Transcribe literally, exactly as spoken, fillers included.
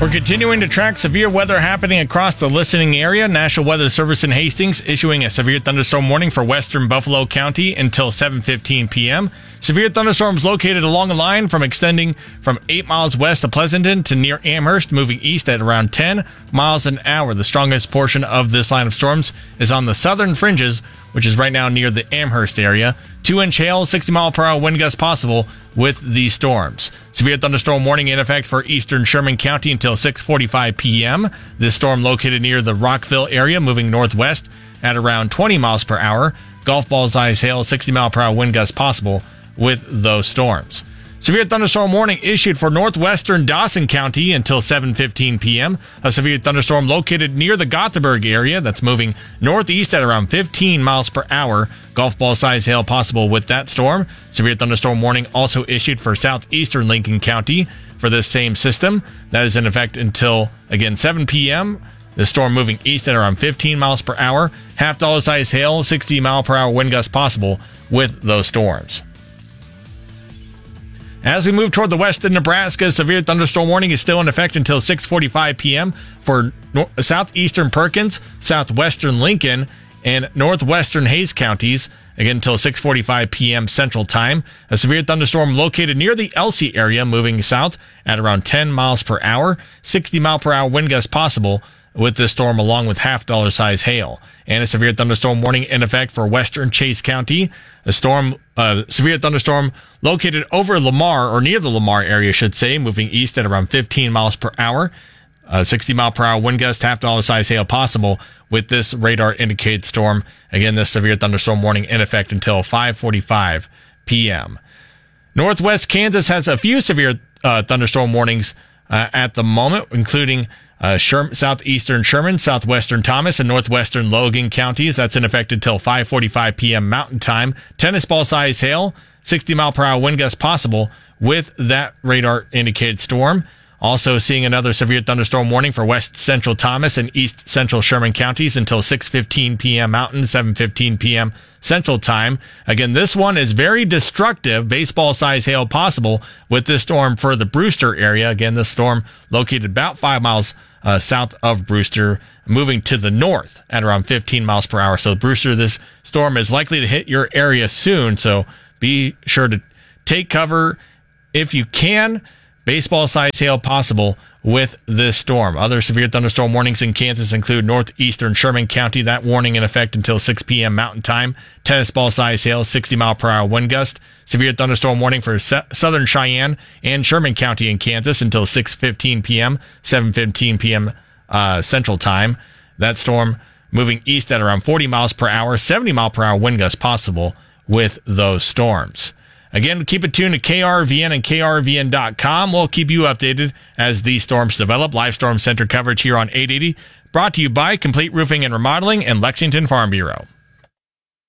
We're continuing to track severe weather happening across the listening area. National Weather Service in Hastings issuing a severe thunderstorm warning for western Buffalo County until seven fifteen p.m. Severe thunderstorms located along a line from extending from eight miles west of Pleasanton to near Amherst, moving east at around ten miles an hour. The strongest portion of this line of storms is on the southern fringes, which is right now near the Amherst area. Two-inch hail, sixty mile per hour wind gusts possible with these storms. Severe thunderstorm warning in effect for eastern Sherman County until six forty-five p.m. This storm located near the Rockville area, moving northwest at around twenty miles per hour. Golf ball size hail, sixty mile per hour wind gusts possible with those storms. Severe thunderstorm warning issued for northwestern Dawson County until seven fifteen p.m. A severe thunderstorm located near the Gothenburg area that's moving northeast at around fifteen miles per hour. Golf ball size hail possible with that storm. Severe thunderstorm warning also issued for southeastern Lincoln County for this same system. That is in effect until, again, seven p.m. The storm moving east at around fifteen miles per hour. Half dollar size hail, sixty mile per hour wind gusts possible with those storms. As we move toward the west in Nebraska, severe thunderstorm warning is still in effect until six forty-five p.m. for no- southeastern Perkins, southwestern Lincoln, and northwestern Hayes counties, again until six forty-five p.m. Central Time. A severe thunderstorm located near the Elsie area, moving south at around ten miles per hour, sixty mile per hour wind gusts possible with this storm, along with half dollar size hail. And a severe thunderstorm warning in effect for western Chase County. A storm, uh, severe thunderstorm located over Lamar, or near the Lamar area, I should say, moving east at around fifteen miles per hour. Uh, sixty mile per hour wind gust, half dollar size hail possible with this radar indicated storm. Again, this severe thunderstorm warning in effect until five forty-five p.m. Northwest Kansas has a few severe uh, thunderstorm warnings uh, at the moment, including Uh, Sherm- southeastern Sherman, southwestern Thomas, and northwestern Logan counties. That's in effect until five forty-five p.m. Mountain Time. Tennis ball size hail, sixty mile per hour wind gusts possible with that radar indicated storm. Also seeing another severe thunderstorm warning for west central Thomas and east central Sherman counties until six fifteen p.m. Mountain, seven fifteen p.m. Central Time. Again, this one is very destructive. Baseball size hail possible with this storm for the Brewster area. Again, this storm located about five miles uh, south of Brewster, moving to the north at around fifteen miles per hour. So Brewster, this storm is likely to hit your area soon. So be sure to take cover if you can. Baseball size hail possible with this storm. Other severe thunderstorm warnings in Kansas include northeastern Sherman County. That warning in effect until six p.m. Mountain Time. Tennis ball size hail, sixty mile per hour wind gust. Severe thunderstorm warning for se- southern Cheyenne and Sherman County in Kansas until six fifteen p.m. seven fifteen p.m. Uh, Central Time. That storm moving east at around forty miles per hour. seventy mile per hour wind gusts possible with those storms. Again, keep it tuned to K R V N and K R V N dot com. We'll keep you updated as these storms develop. Live Storm Center coverage here on eight eighty. Brought to you by Complete Roofing and Remodeling and Lexington Farm Bureau.